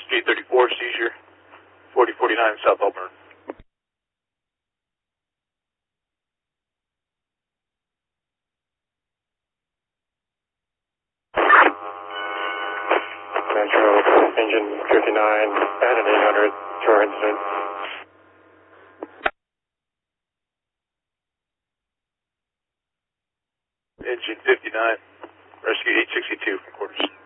Speed 34, seizure, 4049 South Auburn. Metro, engine 59, and an 800, tour incident. Engine 59, rescue 862 from quarters.